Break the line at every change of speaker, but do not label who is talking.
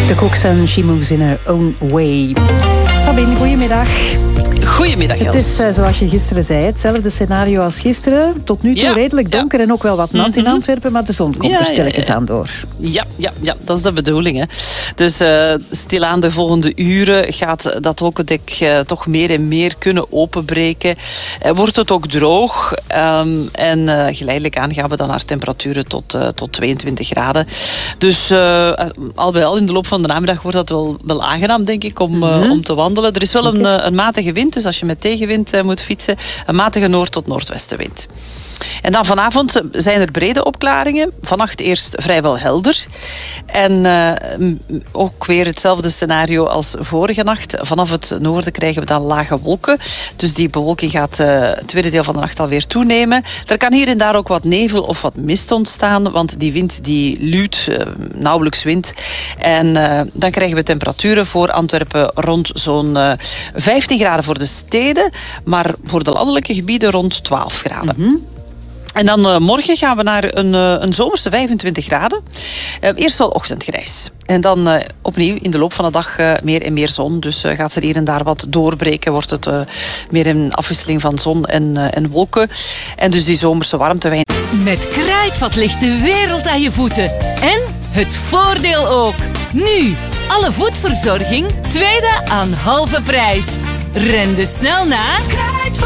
De Cooks en She Moves in Her Own Way. Sabine, goedemiddag.
Goedemiddag, Els.
Het is, zoals je gisteren zei, hetzelfde scenario als gisteren. Tot nu toe redelijk donker en ook wel wat nat in Antwerpen, maar de zon komt er stilletjes aan door.
Ja, dat is de bedoeling. Hè. Dus stilaan de volgende uren gaat dat wolkendek toch meer en meer kunnen openbreken. Wordt het ook droog en geleidelijk aan gaan we dan naar temperaturen tot 22 graden. Dus al bij al in de loop van de namiddag wordt dat wel aangenaam, denk ik, om te wandelen. Er is wel een matige wind, dus als je met tegenwind moet fietsen, een matige noord- tot noordwestenwind. En dan vanavond zijn er brede opklaringen. Vannacht eerst vrijwel helder. En ook weer hetzelfde scenario als vorige nacht. Vanaf het noorden krijgen we dan lage wolken. Dus die bewolking gaat het tweede deel van de nacht alweer toenemen. Er kan hier en daar ook wat nevel of wat mist ontstaan, want die wind die luwt, nauwelijks wind. En dan krijgen we temperaturen voor Antwerpen rond zo'n 15 graden voor de steden, maar voor de landelijke gebieden rond 12 graden. En dan morgen gaan we naar een zomerse 25 graden. Eerst wel ochtendgrijs. En dan opnieuw in de loop van de dag meer en meer zon. Dus gaat er hier en daar wat doorbreken. Wordt het meer een afwisseling van zon en wolken. En dus die zomerse warmte.
Met Kruidvat ligt de wereld aan je voeten. En het voordeel ook. Nu, alle voetverzorging, tweede aan halve prijs. Ren dus snel naar